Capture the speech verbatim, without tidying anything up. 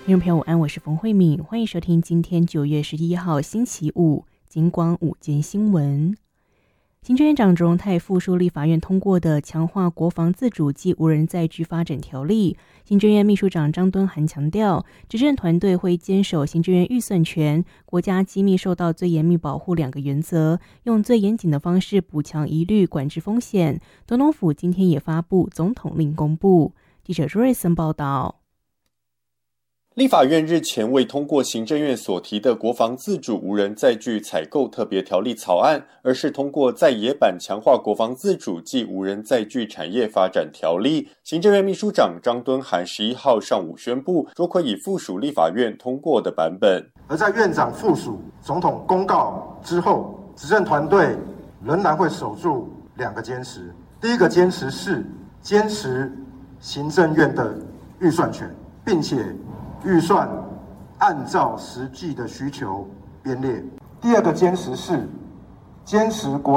听众朋友午安，我是冯慧敏，欢迎收听今天九月十一号星期五金光午间新闻。行政院长卓荣泰复述立法院通过的强化国防自主及无人载具发展条例。行政院秘书长张敦涵强调，执政团队会坚守行政院预算权、国家机密受到最严密保护两个原则，用最严谨的方式补强疑虑，管制风险。总统府今天也发布总统令公布。记者瑞森报道。 立法院日前未通过行政院所提的国防自主无人载具采购特别条例草案，而是通过在野版强化国防自主暨无人载具产业发展条例。行政院秘书长张敦涵十一号上午宣布，卓可以附属立法院通过的版本。 而在院长附属总统公告之后，执政团队仍然会守住两个坚持。第一个坚持是坚持行政院的预算权，并且预算按照实际的需求编列。第二个坚持是坚持国